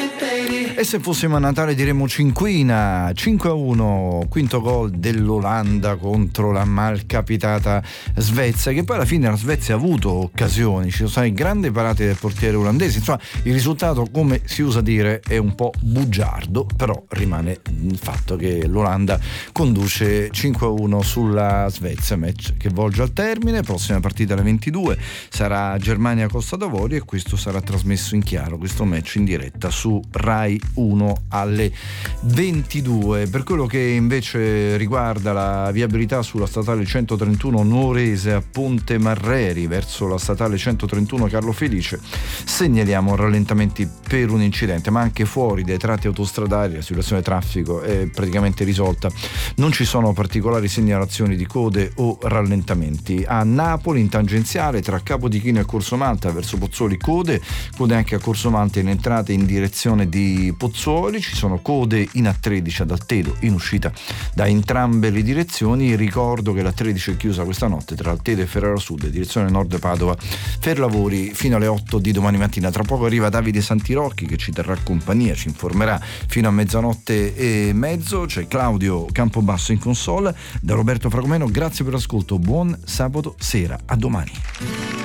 E se fossimo a Natale diremmo cinquina, 5-1, quinto gol dell'Olanda contro la malcapitata Svezia, che poi alla fine la Svezia ha avuto occasioni, ci sono state grandi parate del portiere olandese, insomma il risultato, come si usa dire, è un po' bugiardo, però rimane il fatto che l'Olanda conduce 5-1 sulla Svezia, match che volge al termine. Prossima partita alle 22 sarà Germania-Costa d'Avorio e questo sarà trasmesso in chiaro, questo match in diretta su Rai 1 alle 22. Per quello che invece riguarda la viabilità sulla statale 131 Nuorese a Ponte Marreri verso la statale 131 Carlo Felice segnaliamo rallentamenti per un incidente, ma anche fuori dai tratti autostradali la situazione traffico è praticamente risolta, non ci sono particolari segnalazioni di code o rallentamenti. A Napoli in tangenziale tra Capodichino e Corso Malta verso Pozzuoli code anche a Corso Malta in entrata in direzione di Pozzuoli, ci sono code in A13 ad Altedo in uscita da entrambe le direzioni. Ricordo che l'A13 è chiusa questa notte tra Altedo e Ferrara Sud direzione nord Padova per lavori fino alle 8 di domani mattina. Tra poco arriva Davide Santirocchi che ci terrà compagnia, ci informerà fino a mezzanotte e mezzo. C'è Claudio Campobasso in console. Da Roberto Fragomeno grazie per l'ascolto, buon sabato sera, a domani.